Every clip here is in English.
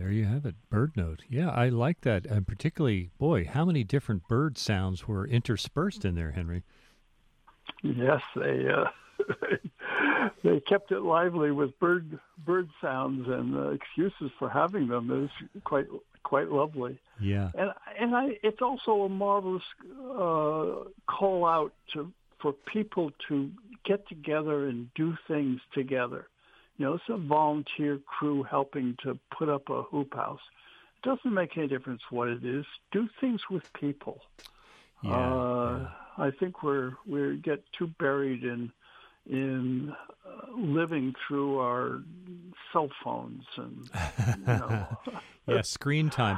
there you have it. Bird note. Yeah, I like that. And particularly, boy, how many different bird sounds were interspersed in there, Henry? Yes, they kept it lively with bird sounds and excuses for having them. It was quite lovely. Yeah. And it's also a marvelous call out for people to get together and do things together. You know, it's a volunteer crew helping to put up a hoop house. It doesn't make any difference what it is. Do things with people. Yeah. I think we get too buried in living through our cell phones and yeah, screen time.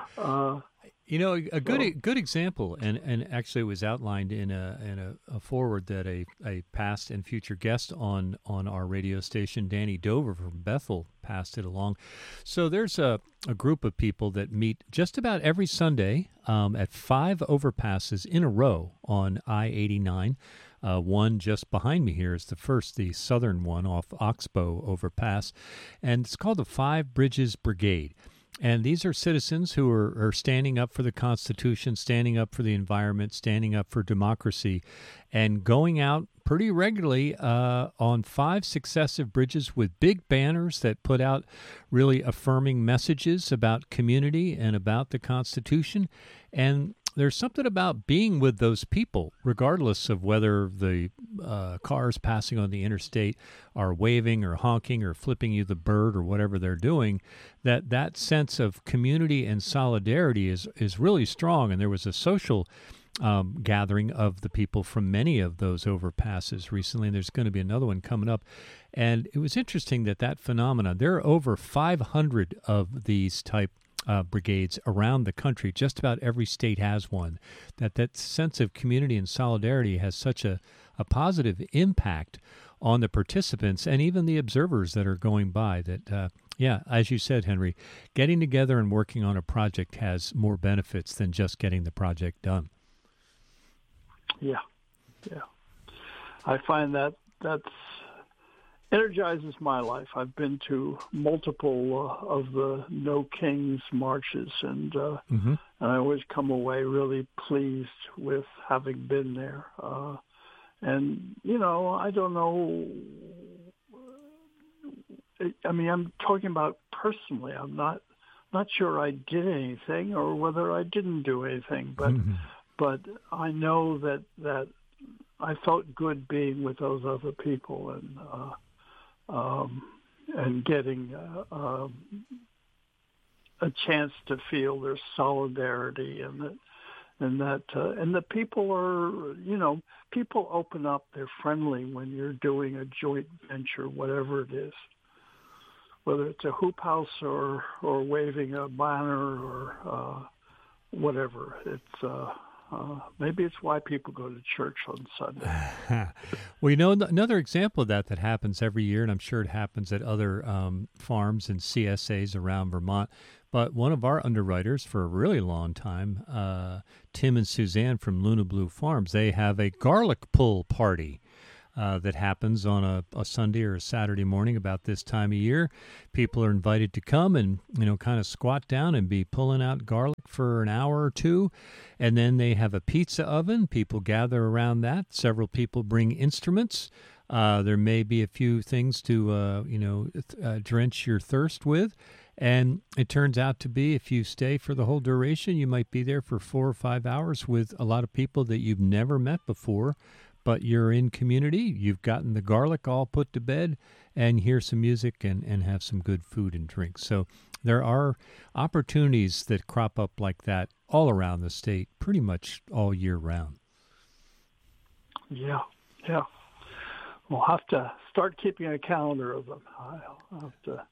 A good example, and actually it was outlined in a forward that a past and future guest on our radio station, Danny Dover from Bethel, passed it along. So there's a group of people that meet just about every Sunday at 5 overpasses in a row on I-89. One just behind me here is the southern one off Oxbow overpass, and it's called the Five Bridges Brigade. And these are citizens who are standing up for the Constitution, standing up for the environment, standing up for democracy, and going out pretty regularly on 5 successive bridges with big banners that put out really affirming messages about community and about the Constitution. And there's something about being with those people, regardless of whether the cars passing on the interstate are waving or honking or flipping you the bird or whatever they're doing, that sense of community and solidarity is really strong. And there was a social gathering of the people from many of those overpasses recently, and there's going to be another one coming up. And it was interesting that phenomenon, there are over 500 of these type brigades around the country. Just about every state has one. That sense of community and solidarity has such a positive impact on the participants and even the observers that are going by that, as you said, Henry, getting together and working on a project has more benefits than just getting the project done. Yeah. I find that's energizes my life. I've been to multiple of the No Kings marches, and I always come away really pleased with having been there. And, I don't know. I mean, I'm talking about personally. I'm not sure I did anything or whether I didn't do anything, but I know that I felt good being with those other people and getting a chance to feel their solidarity and the people are, people open up, they're friendly when you're doing a joint venture, whatever it is, whether it's a hoop house or waving a banner or whatever. It's maybe it's why people go to church on Sunday. Well, another example of that happens every year, and I'm sure it happens at other farms and CSAs around Vermont. But one of our underwriters for a really long time, Tim and Suzanne from Luna Blue Farms, they have a garlic pull party that happens on a Sunday or a Saturday morning about this time of year. People are invited to come and, kind of squat down and be pulling out garlic for an hour or two. And then they have a pizza oven. People gather around that. Several people bring instruments. There may be a few things to, drench your thirst with. And it turns out to be, if you stay for the whole duration, you might be there for 4 or 5 hours with a lot of people that you've never met before, but you're in community. You've gotten the garlic all put to bed and hear some music and have some good food and drink. So there are opportunities that crop up like that all around the state pretty much all year round. Yeah. We'll have to start keeping a calendar of them. I'll have to.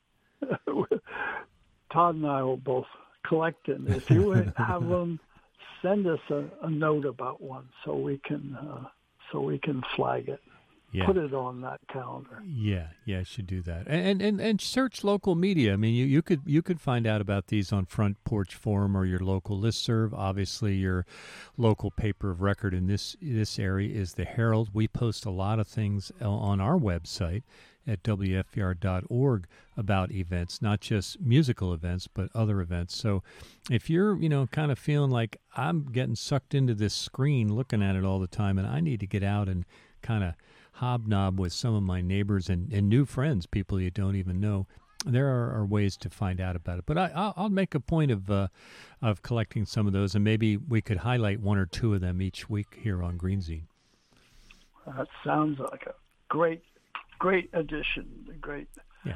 Todd and I will both collect them. If you have them, send us a note about one so we can flag it. Yeah. Put it on that calendar. Yeah, should do that. And search local media. I mean, you could find out about these on Front Porch Forum or your local listserv. Obviously, your local paper of record in this area is the Herald. We post a lot of things on our website, at WFPR.org about events, not just musical events, but other events. So if you're, kind of feeling like I'm getting sucked into this screen, looking at it all the time, and I need to get out and kind of hobnob with some of my neighbors and new friends, people you don't even know, there are ways to find out about it. But I'll make a point of collecting some of those, and maybe we could highlight one or two of them each week here on Greenzine. That sounds like a great addition. Great. Yeah.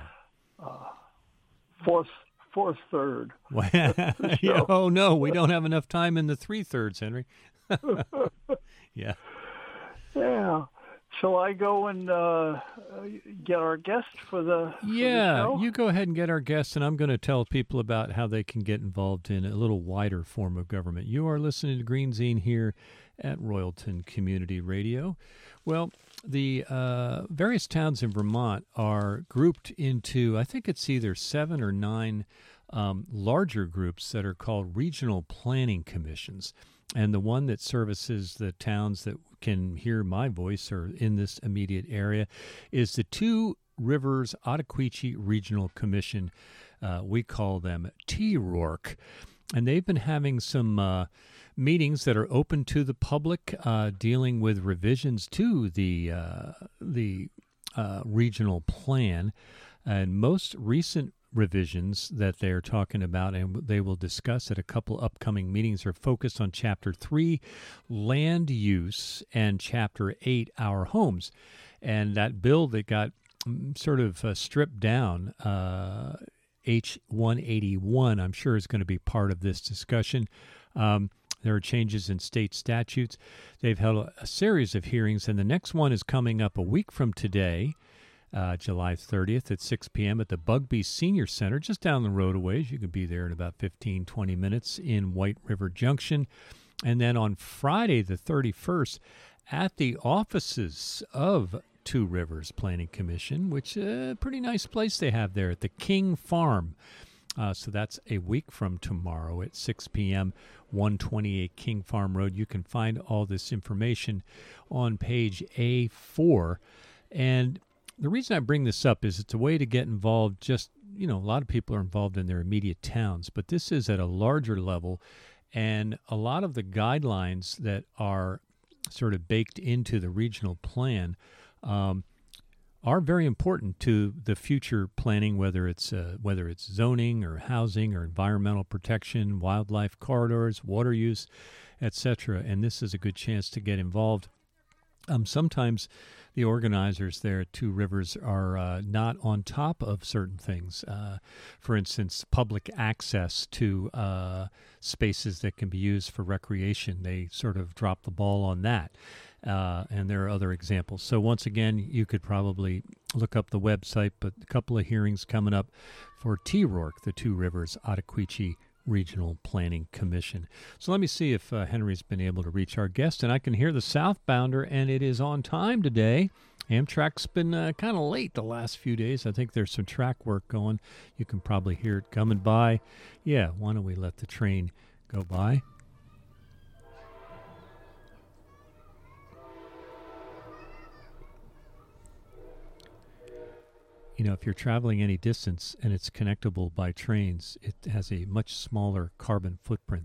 Fourth third. Yeah, oh no, we don't have enough time in the 3/3, Henry. Yeah. Yeah. Shall I go and get our guest for the show? You go ahead and get our guest, and I'm going to tell people about how they can get involved in a little wider form of government. You are listening to Greenzine here at Royalton Community Radio. Well, the various towns in Vermont are grouped into, I think it's either 7 or 9 larger groups that are called regional planning commissions. And the one that services the towns that can hear my voice or in this immediate area is the Two Rivers Ottaquechee Regional Commission. We call them TRORC. And they've been having some meetings that are open to the public, dealing with revisions to the regional plan. And most recent revisions that they're talking about and they will discuss at a couple upcoming meetings are focused on Chapter 3, Land Use, and Chapter 8, Our Homes. And that bill that got sort of stripped down, H-181, I'm sure is going to be part of this discussion. There are changes in state statutes. They've held a series of hearings, and the next one is coming up a week from today, July 30th at 6 p.m. at the Bugby Senior Center, just down the road a ways. You can be there in about 15, 20 minutes in White River Junction. And then on Friday the 31st at the offices of Two Rivers Planning Commission, which is a pretty nice place they have there at the King Farm. So that's a week from tomorrow at 6 p.m., 128 King Farm Road. You can find all this information on page A4. And the reason I bring this up is it's a way to get involved. Just, a lot of people are involved in their immediate towns, but this is at a larger level. And a lot of the guidelines that are sort of baked into the regional plan are very important to the future planning, whether it's zoning or housing or environmental protection, wildlife corridors, water use, etc. And this is a good chance to get involved. Sometimes the organizers there at Two Rivers are not on top of certain things. For instance, public access to spaces that can be used for recreation. They sort of drop the ball on that. And there are other examples. So once again, you could probably look up the website, but a couple of hearings coming up for TRORC, the Two Rivers Ottaquechee Regional Planning Commission. So let me see if Henry's been able to reach our guest, and I can hear the southbounder, and it is on time today. Amtrak's been kind of late the last few days. I think there's some track work going. You can probably hear it coming by. Yeah, why don't we let the train go by? If you're traveling any distance and it's connectable by trains, it has a much smaller carbon footprint